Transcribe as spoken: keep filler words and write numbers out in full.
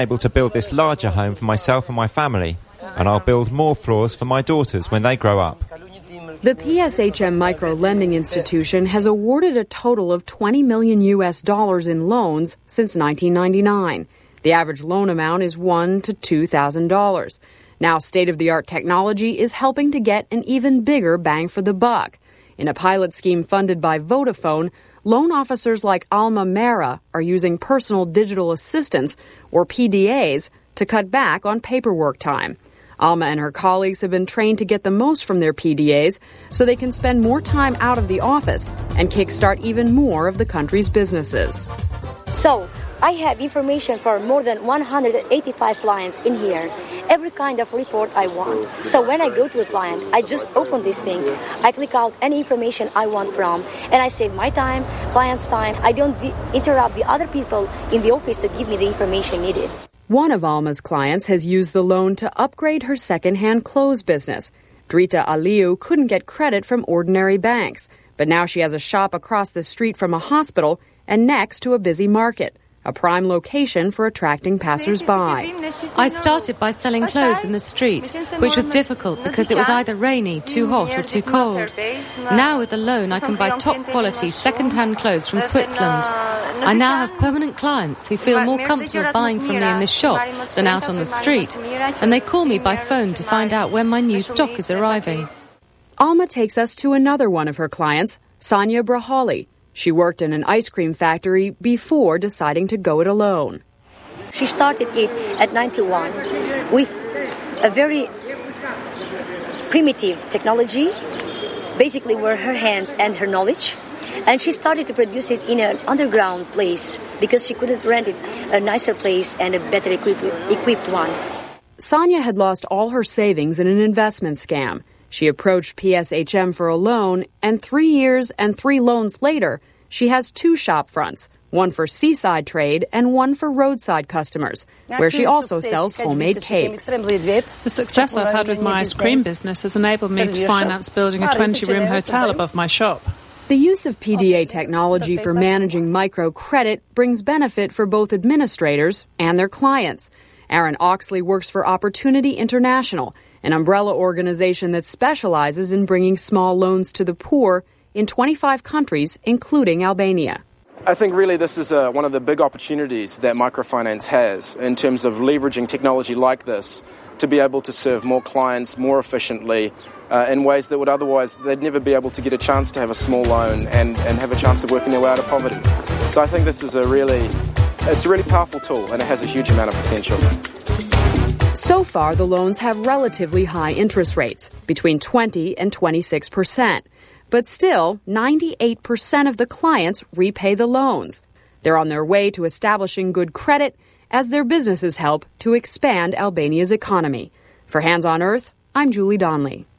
able to build this larger home for myself and my family, and I'll build more floors for my daughters when they grow up. The P S H M Micro Lending Institution has awarded a total of twenty million U S dollars in loans since nineteen ninety-nine. The average loan amount is one thousand to two thousand dollars. Now, state-of-the-art technology is helping to get an even bigger bang for the buck. In a pilot scheme funded by Vodafone, loan officers like Alma Mera are using personal digital assistants, or P D As, to cut back on paperwork time. Alma and her colleagues have been trained to get the most from their P D As so they can spend more time out of the office and kickstart even more of the country's businesses. So, I have information for more than one hundred eighty-five clients in here. Every kind of report I want. So when I go to a client, I just open this thing. I click out any information I want from, and I save my time, client's time. I don't de- interrupt the other people in the office to give me the information needed. One of Alma's clients has used the loan to upgrade her second-hand clothes business. Drita Aliu couldn't get credit from ordinary banks, but now she has a shop across the street from a hospital and next to a busy market, a prime location for attracting passers-by. I started by selling clothes in the street, which was difficult because it was either rainy, too hot or too cold. Now with the loan I can buy top-quality second-hand clothes from Switzerland. I now have permanent clients who feel more comfortable buying from me in this shop than out on the street, and they call me by phone to find out when my new stock is arriving. Alma takes us to another one of her clients, Sonia Brahali. She worked in an ice cream factory before deciding to go it alone. She started it at ninety-one with a very primitive technology, basically were her hands and her knowledge. And she started to produce it in an underground place because she couldn't rent it a nicer place and a better equipped, equipped one. Sonia had lost all her savings in an investment scam. She approached P S H M for a loan, and three years and three loans later, she has two shop fronts, one for seaside trade and one for roadside customers, where she also sells homemade cakes. The success I've had with my ice cream business has enabled me to finance building a twenty-room hotel above my shop. The use of P D A technology for managing microcredit brings benefit for both administrators and their clients. Aaron Oxley works for Opportunity International, an umbrella organization that specializes in bringing small loans to the poor in twenty-five countries, including Albania. I think really this is uh, one of the big opportunities that microfinance has in terms of leveraging technology like this to be able to serve more clients more efficiently uh, in ways that would otherwise they'd never be able to get a chance to have a small loan and, and have a chance of working their way out of poverty. So I think this is a really, it's a really powerful tool and it has a huge amount of potential. So far, the loans have relatively high interest rates, between twenty and twenty-six percent. But still, ninety-eight percent of the clients repay the loans. They're on their way to establishing good credit as their businesses help to expand Albania's economy. For Hands on Earth, I'm Julie Donnelly.